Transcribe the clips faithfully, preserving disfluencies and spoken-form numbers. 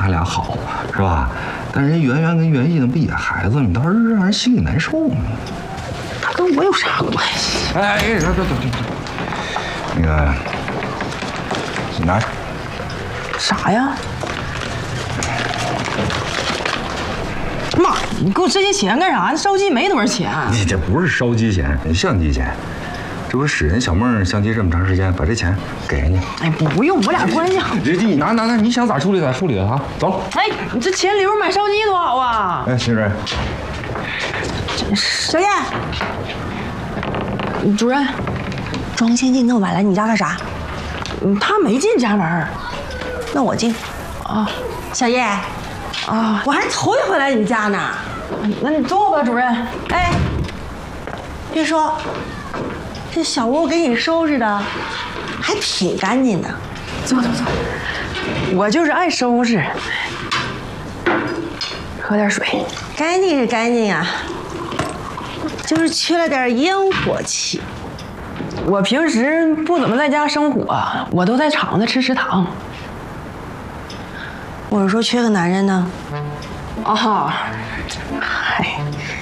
他俩好，是吧？但人圆圆跟袁毅那不也孩子，你倒是让人心里难受呢。 他跟我有啥关系？ 哎，对对对对对，那个，你拿着。 啥呀？妈，你给我这些钱干啥？烧鸡没多少钱。 你这不是烧鸡钱，相机钱。这不使人小梦相机这么长时间，把这钱给人家。 哎，不用，我俩关系好。 这你拿拿拿，你想咋处理咋处理啊？走。 哎，你这钱留着买烧鸡多好啊！ 哎，新人。 小燕，主任， 庄先进那么晚来你家干啥？ 他没进家门。 那我进。 啊， 小叶， 啊， 我还头一回来你家呢。 那你坐吧，主任。 哎，别说，这小屋给你收拾的还挺干净的。 坐坐坐，我就是爱收拾。喝点水。 干净是干净啊，就是缺了点烟火气。 我平时不怎么在家生火，我都在厂子吃食堂。 我是说缺个男人呢。 啊， 嗨，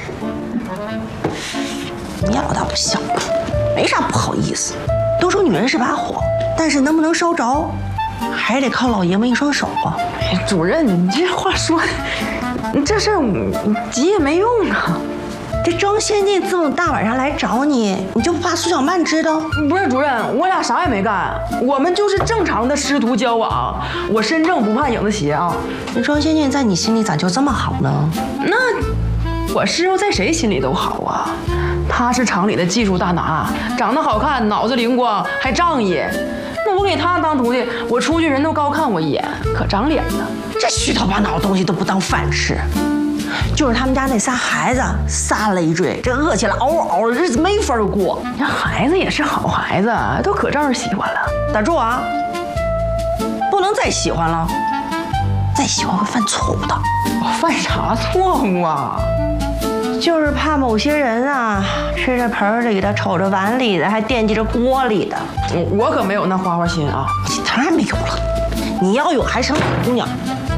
庙倒不小，没啥不好意思。都说女人是把火，但是能不能烧着，还得靠老爷们一双手啊。 哎，主任，你这话说的，你这事儿急也没用啊。 这庄先进这么大晚上来找你，你就不怕苏小曼知道？ 不是主任，我俩啥也没干，我们就是正常的师徒交往。我身正不怕影子斜啊。 那庄先进在你心里咋就这么好呢？ 那我师傅在谁心里都好啊。他是厂里的技术大拿，长得好看，脑子灵光，还仗义。那我给他当徒弟，我出去人都高看我一眼，可长脸呢。 这虚头巴脑的东西都不当饭吃。就是他们家那仨孩子，仨累赘，这饿起来嗷嗷的，日子没法过。 这孩子也是好孩子，都可招人喜欢了。 打住啊！不能再喜欢了，再喜欢会犯错误的。 我犯啥错误啊？ 就是怕某些人啊，吃着盆里的，瞅着碗里的，还惦记着锅里的。 我我可没有那花花心啊！ 你当然没有了，你要有还成老姑娘。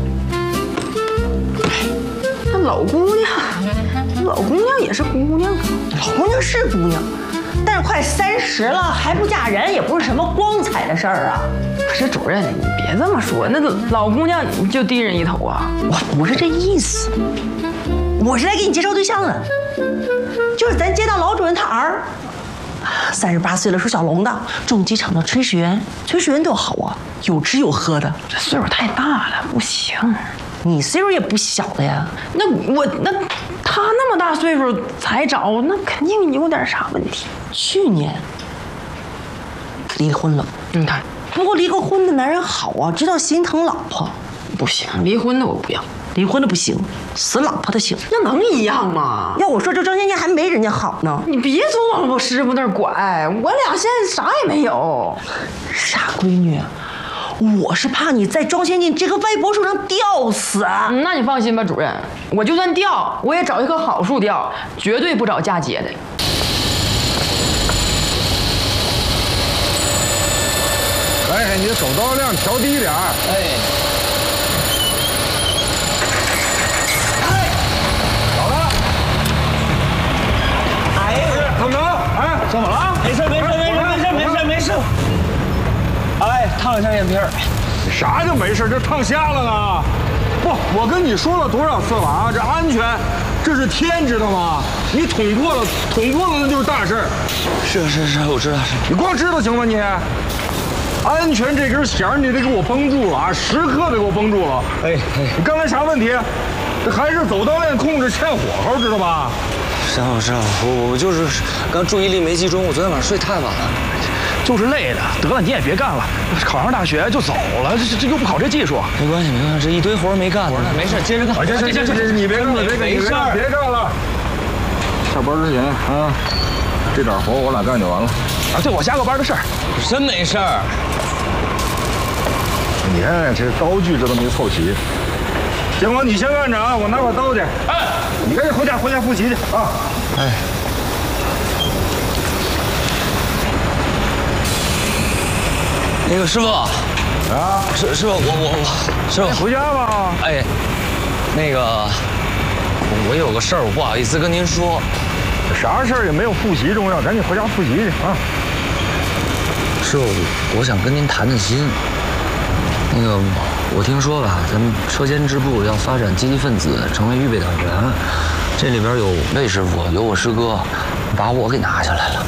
老姑娘，老姑娘也是姑娘啊。 老姑娘是姑娘，但是快三十了还不嫁人，也不是什么光彩的事儿啊。 可是主任，你别这么说，那老姑娘就低人一头啊。 我不是这意思，我是来给你介绍对象的，就是咱街道老主任他儿，三十八岁了，属小龙的，重机厂的炊事员，炊事员多好啊，有吃有喝的。 这岁数太大了，不行。 你岁数也不小了呀， 那我那他那么大岁数才找，那肯定有点啥问题。 去年离婚了， 你看， 不过离过婚的男人好啊，知道心疼老婆。 不行，离婚的我不要， 离婚的不行，死老婆的行。 那能一样吗？ 要我说，这张先生还没人家好呢。 你别总往我师傅那儿拐，我俩现在啥也没有。 傻闺女。我是怕你在庄先进这棵歪脖树上吊死啊！ 那你放心吧，主任，我就算吊，我也找一棵好树吊，绝对不找嫁接的。 哎，你的手刀量调低点儿。哎。哎，好了。哎，怎么着？哎，怎么了？ 没事，没事，没事，没事，没事，没事。哎，烫一下眼皮儿。 啥就没事？这烫瞎了呢？不，我跟你说了多少次了啊！这安全，这是天，知道吗？你捅破了，捅破了那就是大事。 是是是，我知道是。 你光知道行吗你？安全这根弦你得给我绷住了啊！时刻得给我绷住了。哎哎，你刚才啥问题？这还是走道链控制欠火候，知道吧？ 知道我知道，我我就是刚注意力没集中，我昨天晚上睡太晚了。 就是累的，得了，你也别干了，考上大学就走了，这这又不考这技术。 没关系，没关系，这一堆活没干呢。没事，接着干。 行行行行，你别干了，别干，没事，别干了。下班之前啊，这点活我俩干就完了。 啊，对，我加个班的事儿。 真没事儿。 你看这刀具这都没凑齐。建国，你先干着啊，我拿把刀去。哎，你赶紧回家回家复习去啊。哎。 那个师傅， 啊， 师师傅，我我我，师傅回家吧。 哎，那个，我有个事儿，我不好意思跟您说。 啥事儿也没有复习重要，赶紧回家复习去啊。 师傅，我想跟您谈谈心。那个，我听说吧，咱们车间支部要发展积极分子，成为预备党员。这里边有魏师傅，有我师哥，把我给拿下来了。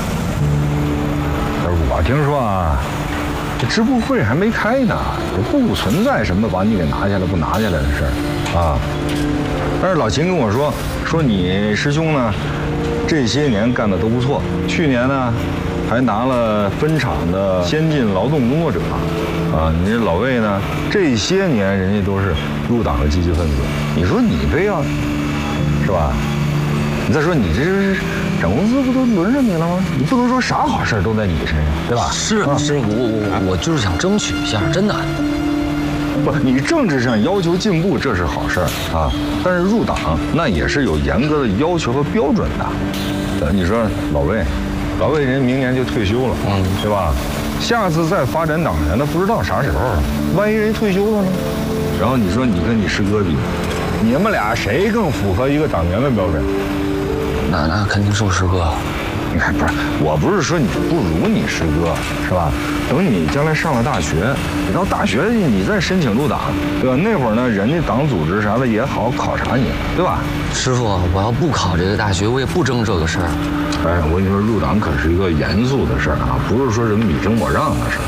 我听说啊，这支部会还没开呢，也不存在什么把你给拿下来不拿下来的事儿啊。但是老秦跟我说，说你师兄呢，这些年干的都不错，去年呢还拿了分厂的先进劳动工作者啊。你这老魏呢，这些年人家都是入党的积极分子，你说你非要是吧？你再说你这是整公司不都轮着你了吗？你不能说啥好事都在你身上，对吧？ 是啊，师傅，我我我就是想争取一下，真的。 不，你政治上要求进步，这是好事儿啊。但是入党那也是有严格的要求和标准的。呃，你说老魏，老魏人明年就退休了，嗯，对吧？下次再发展党员，那不知道啥时候了。万一人退休了呢？然后你说你跟你师哥比，你们俩谁更符合一个党员的标准？ 那那肯定是我师哥。 你看，不是，我不是说你不如你师哥，是吧？等你将来上了大学，你到大学你再申请入党，对吧？那会儿呢，人家党组织啥的也好考察你，对吧？ 师傅，我要不考这个大学，我也不争这个事儿。 哎，我跟你说，入党可是一个严肃的事儿啊，不是说什么你争我让的事儿。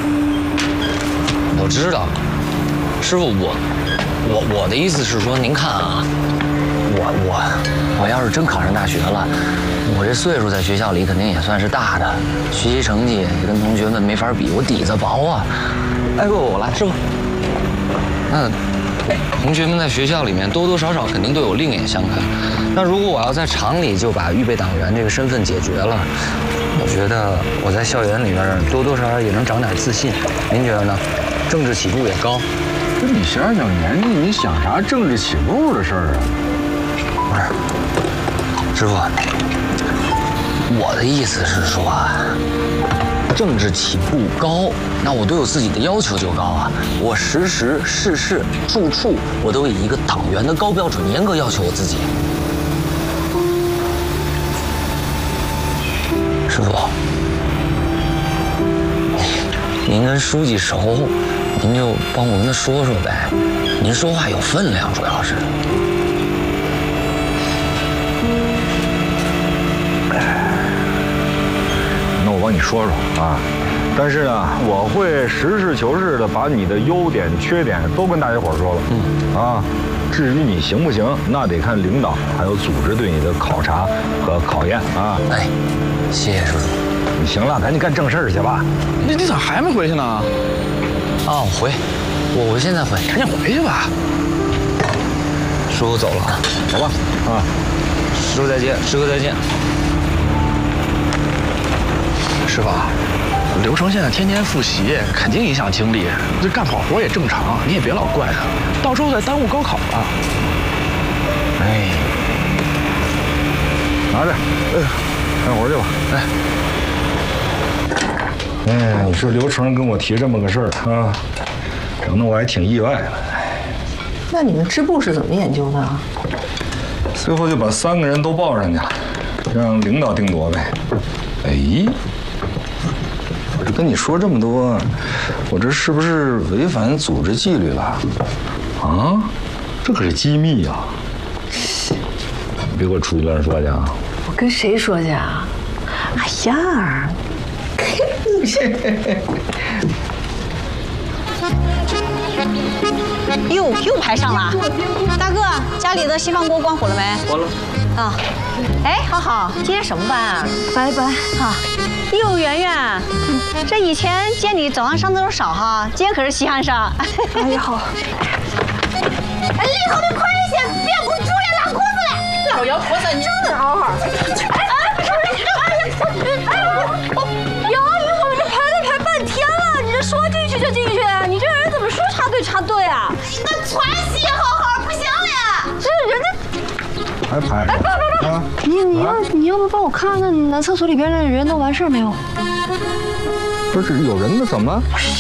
我知道，师傅，我我我的意思是说，您看啊，我我我要是真考上大学了。我这岁数在学校里肯定也算是大的，学习成绩也跟同学们没法比，我底子薄啊。哎，不，我来，师傅。那同学们在学校里面多多少少肯定都有另眼相看。那如果我要在厂里就把预备党员这个身份解决了，我觉得我在校园里面多多少少也能长点自信。您觉得呢？政治起步也高。 不是你小小年纪，你想啥政治起步的事儿啊？ 不是，师傅。我的意思是说啊，政治起步高，那我对我自己的要求就高啊。我时时事事处处，我都以一个党员的高标准严格要求我自己。师傅，您跟书记熟，您就帮我跟他说说呗。您说话有分量，主要是。 我帮你说说啊，但是呢，我会实事求是的把你的优点、缺点都跟大家伙说了。嗯，啊，至于你行不行，那得看领导还有组织对你的考察和考验啊。 哎，谢谢师傅。 你行了，赶紧干正事去吧。 你你咋还没回去呢？ 啊，我回，我我现在回， 赶紧回去吧。 师傅走了， 走吧。啊， 师傅再见，师哥再见。 师傅，刘成现在天天复习，肯定影响精力。这干跑活也正常，你也别老怪他，到时候再耽误高考了。 哎，拿着，哎，干活去吧。哎，哎，你说刘成跟我提这么个事儿啊，整得我还挺意外的。 那你们支部是怎么研究的啊？ 最后就把三个人都报上去了，让领导定夺呗。哎。我这跟你说这么多，我这是不是违反组织纪律了？啊，这可是机密啊！你别给我出去乱说去啊！ 我跟谁说去啊？哎呀， 哟，又排上了。大哥，家里的西方锅关火了没？关了。啊，哎，好好，今天什么班啊？ 白班啊。哟，圆圆，这以前见你早上上厕所少哈，今天可是稀罕上。 哎呀好。 哎，里头的快些，别不住了拉裤子了。 老姚婆子，你真好好。 哎，不是，哎呀，哎呦，哟，你我们这排队排半天了，你这说进去就进去，你这人怎么说插队插队啊？那喘息好好不行了，这人家。 还排？哎，不不不，啊、 你你要你要不帮我看看男厕所里边的人都完事儿没有？ 不是有人呢，怎么了？ 哎